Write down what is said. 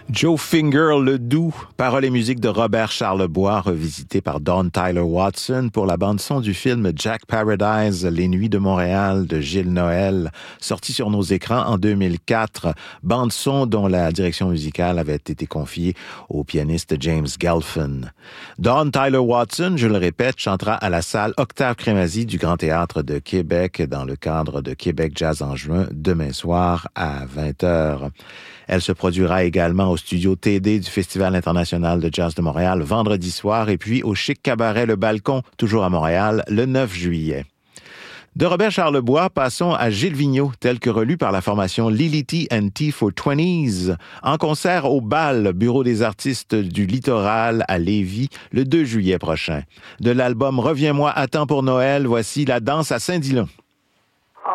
Joe Finger le Doux, paroles et musique de Robert Charlebois, revisité par Dawn Tyler Watson pour la bande-son du film Jack Paradise, Les Nuits de Montréal de Gilles Noël, sorti sur nos écrans en 2004, bande-son dont la direction musicale avait été confiée au pianiste James Gelfand. Dawn Tyler Watson, je le répète, chantera à la salle Octave Crémazie du Grand Théâtre de Québec dans le cadre de Québec Jazz en juin, demain soir à 20h. Elle se produira également au studio TD du Festival international de jazz de Montréal vendredi soir et puis au chic cabaret Le Balcon, toujours à Montréal, le 9 juillet. De Robert Charlebois, passons à Gilles Vigneault, tel que relu par la formation Lily T and T for 20s, en concert au BAL, Bureau des artistes du Littoral à Lévis, le 2 juillet prochain. De l'album Reviens-moi à temps pour Noël, voici La danse à Saint-Dillon.